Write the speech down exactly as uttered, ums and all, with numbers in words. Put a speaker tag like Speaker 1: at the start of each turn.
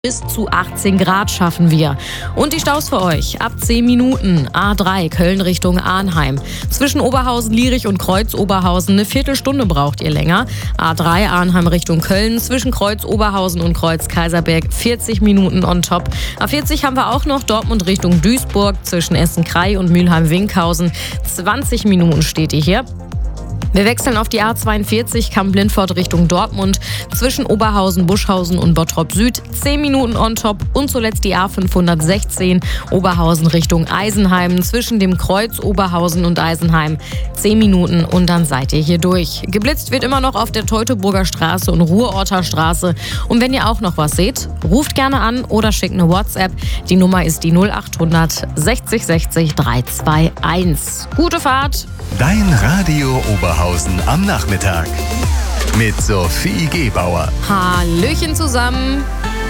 Speaker 1: Bis zu achtzehn Grad schaffen wir. Und die Staus für euch. Ab zehn Minuten. A drei, Köln Richtung Arnheim. Zwischen Oberhausen, Lierich und Kreuz Oberhausen eine Viertelstunde braucht ihr länger. A drei, Arnheim Richtung Köln. Zwischen Kreuz Oberhausen und Kreuz Kaiserberg vierzig Minuten on top. A vierzig haben wir auch noch Dortmund Richtung Duisburg. Zwischen Essen-Krei und Mülheim-Winkhausen. zwanzig Minuten steht ihr hier. Wir wechseln auf die A zweiundvierzig, Kamp-Lindfort Richtung Dortmund, zwischen Oberhausen, Buschhausen und Bottrop Süd, zehn Minuten on top und zuletzt die A fünfhundertsechzehn, Oberhausen Richtung Eisenheim, zwischen dem Kreuz Oberhausen und Eisenheim, zehn Minuten und dann seid ihr hier durch. Geblitzt wird immer noch auf der Teutoburger Straße und Ruhrorter Straße und wenn ihr auch noch was seht, ruft gerne an oder schickt eine WhatsApp. Die Nummer ist die null achthundert sechzig sechzig dreihunderteinundzwanzig. Gute Fahrt!
Speaker 2: Dein Radio Oberhausen am Nachmittag mit Sophie Gebauer.
Speaker 1: Hallöchen zusammen.